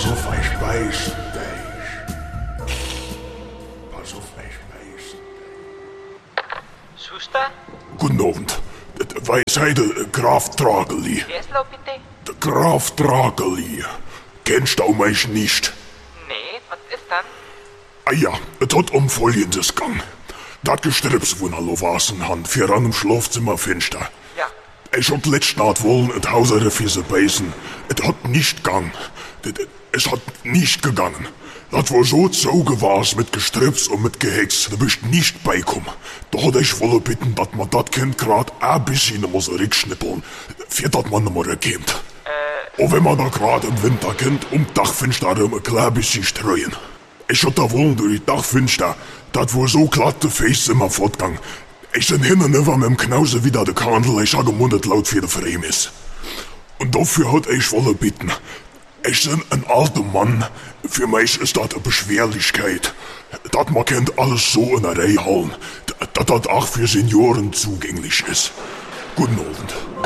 Pass auf, ich beiß dich. Pass auf, ich beiß dich. Schuster? Guten Abend. Wij zijn de Graf Drageli. Wer ist laut bitte? De Graf Drageli. Kennst du mich nicht? Nee, was ist dann? Ah ja, het hat Folgendes gang. Dat Gestrips, wo er wasen han, für an im Schlafzimmer finster. Ja. Ich hab letzte Nacht wollen et Hausere Fiese beißen. Et hat nicht gang. Es hat nicht gegangen. Das war so zugewars mit Gestrips und mit Gehex, da bist nicht beikommen. Da hat ich wolle bitten, dat man dat Kind grad ein bisschen muss rückschnippeln, für dat man nimmer erkennt. Und wenn man da grad im Winter kennt, Dachfenster ein klein bisschen streuen. Ich hab da wollen durch die Dachfenster, dat war so glatt de Face immer fortgang. Ich sind hin und über mit dem Knause wieder de Kandel, ich habe gemundet laut für de Fremis. Und dafür hat ich wolle bitten. Ich bin ein alter Mann. Für mich ist das eine Beschwerlichkeit. Dat man kennt alles so in der Reihe halten. Dat auch für Senioren zugänglich ist. Guten Abend.